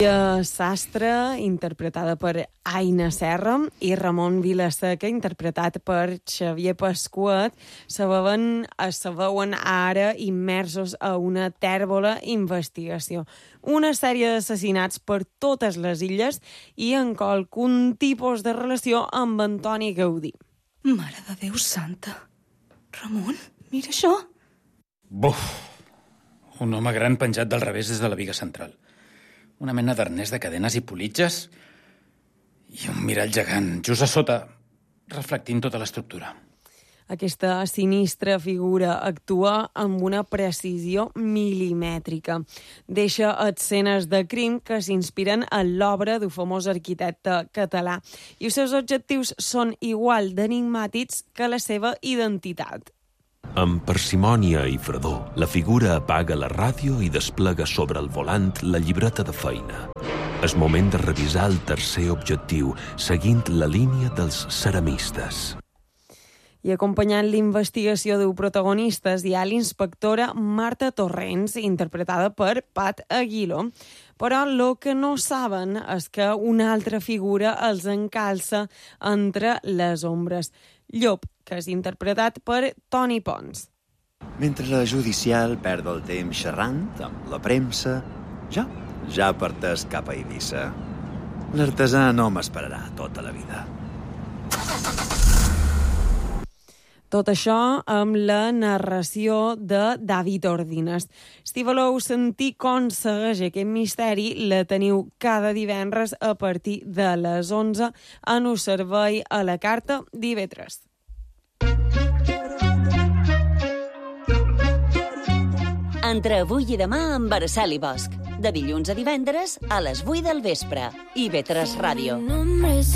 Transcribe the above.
Sastre, interpretada per Aina Serra, i Ramon Vilaseca, interpretat per Xavier Pascuet, se veuen ara immersos a una tèrbola investigació. Una sèrie d'assassinats per totes les illes i en qualcun tipus de relació amb Antoni Gaudí. Mare de Déu santa. Ramon, mira això. Buf! Un home gran penjat del revés des de la biga central. Una mena d'arnès de cadenes i politges i un mirall gegant just a sota, reflectint tota l'estructura. Aquesta sinistra figura actua amb una precisió milimètrica. Deixa escenes de crim que s'inspiren en l'obra d'un famós arquitecte català i els seus objectius són igual d'enigmàtics que la seva identitat. Amb parsimònia i fredor, la figura apaga la ràdio i desplega sobre el volant la llibreta de feina. És moment de revisar el tercer objectiu, seguint la línia dels ceramistes. I acompanyant l'investigació dels protagonistes hi ha l'inspectora Marta Torrents, interpretada per Pat Aguilo. Però el que no saben és que una altra figura els encalça entre les ombres. Llop, que és interpretat per Toni Pons. Mentre la judicial perd el temps xerrant amb la premsa, ja parteix cap a Eivissa. L'artesà no m'esperarà tota la vida. Tot això amb la narració de David Ordines. Si voleu sentir com segueix aquest misteri, la teniu cada divendres a partir de les 11 en un servei a la carta d'IV3. Entre avui i demà amb Araceli Bosch. De dilluns a divendres a les 8 del vespre. IV3 Ràdio.